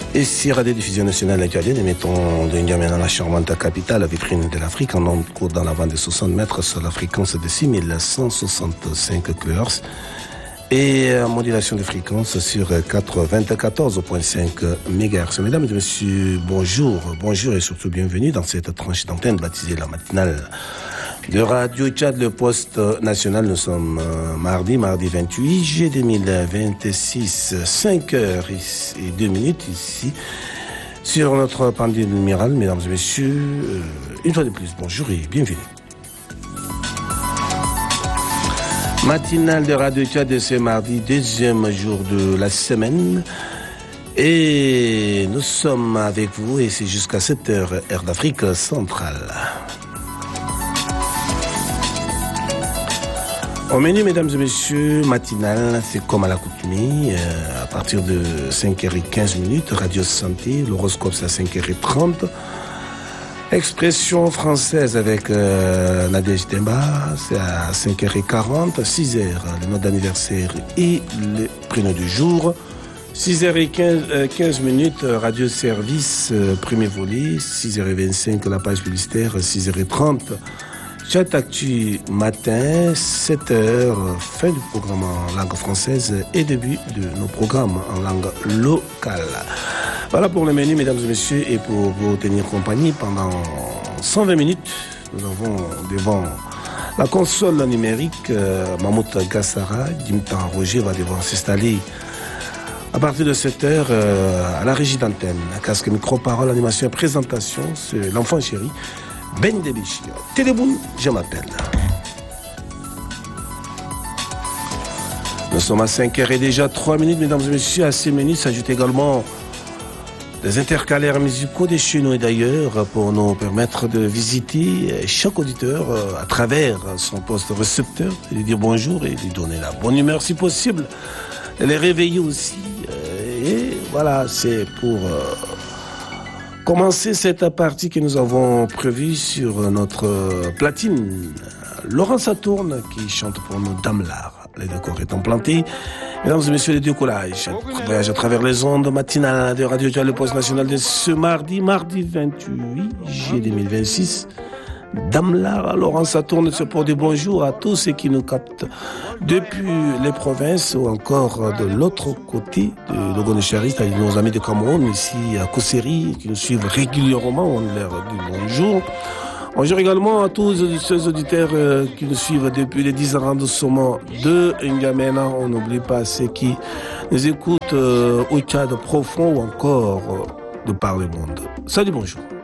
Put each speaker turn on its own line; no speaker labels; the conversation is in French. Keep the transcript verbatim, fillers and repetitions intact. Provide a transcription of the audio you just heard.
Et si Radio Diffusion Nationale Acadienne, émettons de N'Djamena dans la charmante capitale, vitrine de l'Afrique, en ondes courtes dans la bande de soixante mètres sur la fréquence de six mille cent soixante-cinq kilohertz et en modulation de fréquence sur quatre-vingt-quatorze virgule cinq mégahertz. Mesdames et messieurs, bonjour, bonjour et surtout bienvenue dans cette tranche d'antenne baptisée la matinale de Radio Tchad, le poste national. Nous sommes euh, mardi, mardi vingt-huit juillet deux mille vingt-six, cinq heures et deux minutes ici sur notre pendule numérale. Mesdames et messieurs, euh, une fois de plus, bonjour et bienvenue. Matinale de Radio Tchad de ce mardi, deuxième jour de la semaine. Et nous sommes avec vous et c'est jusqu'à sept heures, heure d'Afrique centrale. Au menu, mesdames et messieurs, matinale, c'est comme à l'accoutumée, euh, à partir de cinq heures quinze, Radio Santé, l'horoscope c'est à cinq heures trente. Expression française avec euh, Nadège Demba, c'est à cinq heures quarante, six heures, le mot d'anniversaire et le prénom du jour. six heures quinze, Radio Service, euh, premier volet, six heures vingt-cinq, la page publicitaire, six heures trente. Chat Actu matin, sept heures, fin du programme en langue française et début de nos programmes en langue locale. Voilà pour le menu, mesdames et messieurs, et pour vous tenir compagnie pendant cent vingt minutes, nous avons devant la console numérique euh, Mamout Gassara, Dimtan Roger va devoir s'installer à partir de sept heures euh, à la régie d'antenne. Casque micro-parole, animation et présentation, c'est l'enfant chéri. Ben Debichir. Téléboun, je m'appelle. Nous sommes à cinq heures et déjà trois minutes, mesdames et messieurs. À ces minutes s'ajoutent également des intercalaires musicaux de chez nous et d'ailleurs pour nous permettre de visiter chaque auditeur à travers son poste récepteur, de lui dire bonjour et lui donner la bonne humeur si possible, de les réveiller aussi. Et voilà, c'est pour commencer cette partie que nous avons prévue sur notre platine. Laurent Saturne qui chante pour nous Damlar. Les décors étant plantés. Mesdames et messieurs, les décollages. Voyage à travers les ondes matinales de Radio Tchad, le poste national de ce mardi, mardi vingt-huit juillet deux mille vingt-six. Damlar, Laurent Saturne se pour des bonjours à tous ceux qui nous captent depuis les provinces ou encore de l'autre côté de l'Ogonéchari, c'est-à-dire nos amis de Cameroun, ici à Kousseri, qui nous suivent régulièrement, on leur dit bonjour. Bonjour également à tous les auditeurs euh, qui nous suivent depuis les dix arrondissements de N'Djamena. On n'oublie pas ceux qui nous écoutent euh, au Tchad profond ou encore euh, de par le monde. Salut, bonjour.